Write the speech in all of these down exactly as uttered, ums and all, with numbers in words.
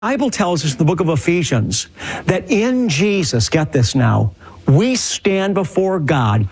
Bible tells us in the book of Ephesians that in Jesus, get this now, we stand before God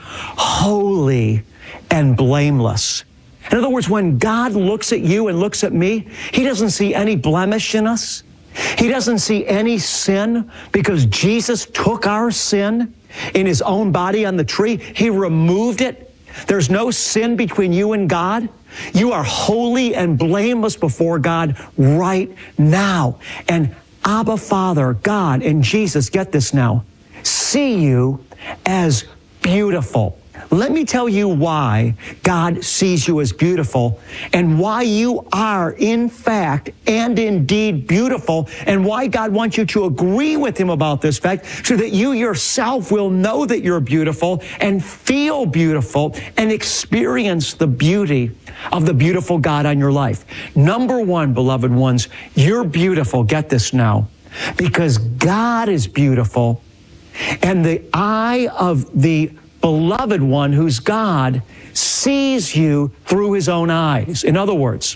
holy and blameless. In other words, when God looks at you and looks at me, He doesn't see any blemish in us. He doesn't see any sin because Jesus took our sin in His own body on the tree. He removed it. There's no sin between you and God. You are holy and blameless before God right now. And Abba Father, God, and Jesus, get this now, see you as beautiful. Let me tell you why God sees you as beautiful and why you are, in fact, and indeed beautiful, and why God wants you to agree with Him about this fact so that you yourself will know that you're beautiful and feel beautiful and experience the beauty of the beautiful God on your life. Number one, beloved ones, you're beautiful. Get this now. Because God is beautiful, and the eye of the beloved one, who's God, sees you through His own eyes. In other words,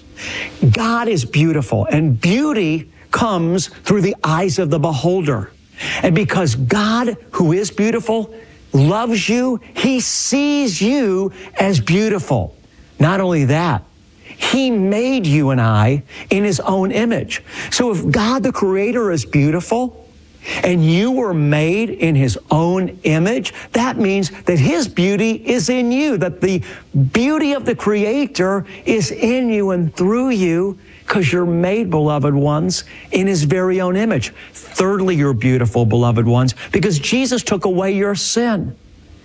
God is beautiful, and beauty comes through the eyes of the beholder. And because God, who is beautiful, loves you, He sees you as beautiful. Not only that, He made you and I in His own image. So if God the Creator is beautiful, and you were made in His own image, that means that His beauty is in you, that the beauty of the Creator is in you and through you because you're made, beloved ones, in His very own image. Thirdly, you're beautiful, beloved ones, because Jesus took away your sin.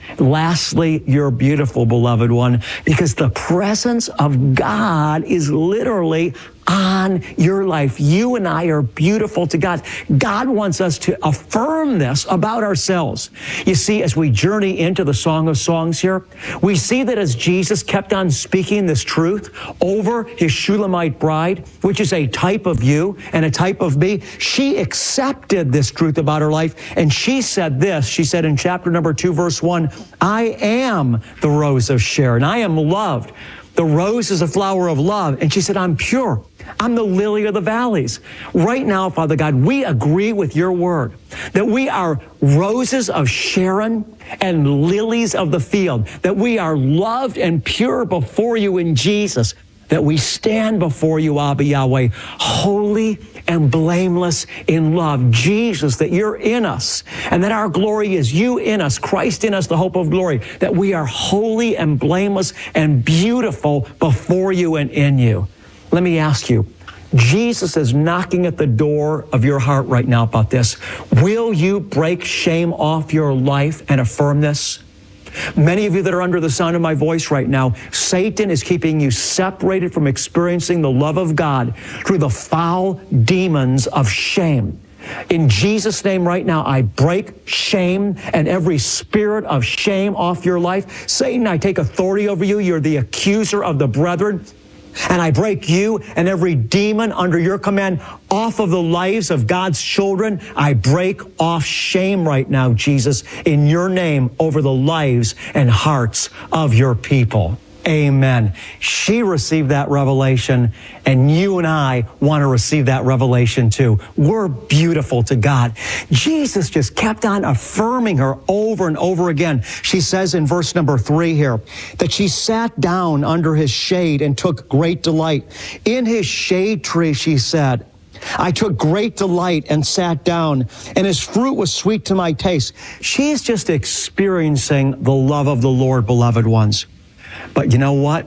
Lastly, you're beautiful, beloved one, because the presence of God is literally on your life. You and I are beautiful to God. God wants us to affirm this about ourselves. You see, as we journey into the Song of Songs here, we see that as Jesus kept on speaking this truth over His Shulamite bride, which is a type of you and a type of me, she accepted this truth about her life, and she said this. She said in chapter number two, verse one, I am the rose of Sharon. I am loved. The rose is a flower of love. And she said, I'm pure. I'm the lily of the valleys. Right now, Father God, we agree with your word that we are roses of Sharon and lilies of the field, that we are loved and pure before you in Jesus, that we stand before you, Abba Yahweh, holy and blameless in love. Jesus, that you're in us, and that our glory is you in us, Christ in us, the hope of glory, that we are holy and blameless and beautiful before you and in you. Let me ask you, Jesus is knocking at the door of your heart right now about this. Will you break shame off your life and affirm this? Many of you that are under the sound of my voice right now, Satan is keeping you separated from experiencing the love of God through the foul demons of shame. In Jesus' name right now, I break shame and every spirit of shame off your life. Satan, I take authority over you. You're the accuser of the brethren. And I break you and every demon under your command off of the lives of God's children. I break off shame right now, Jesus, in your name over the lives and hearts of your people. Amen. She received that revelation, and you and I want to receive that revelation too. We're beautiful to God. Jesus just kept on affirming her over and over again. She says in verse number three here that she sat down under His shade and took great delight. In His shade tree, she said, I took great delight and sat down, and His fruit was sweet to my taste. She's just experiencing the love of the Lord, beloved ones. But you know what?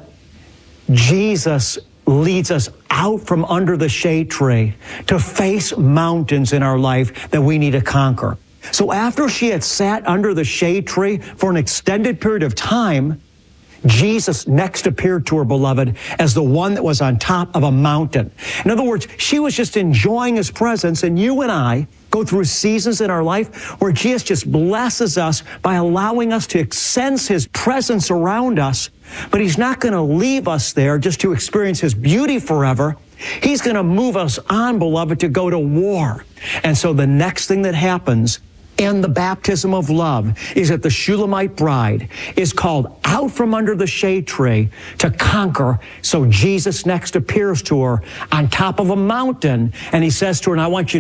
Jesus leads us out from under the shade tree to face mountains in our life that we need to conquer. So after she had sat under the shade tree for an extended period of time, Jesus next appeared to her, beloved, as the one that was on top of a mountain. In other words, she was just enjoying His presence, and you and I go through seasons in our life where Jesus just blesses us by allowing us to sense His presence around us, but He's not going to leave us there just to experience His beauty forever. He's going to move us on, beloved, to go to war. And so the next thing that happens in the baptism of love is that the Shulamite bride is called out from under the shade tree to conquer. So Jesus next appears to her on top of a mountain, and he says to her, and I want you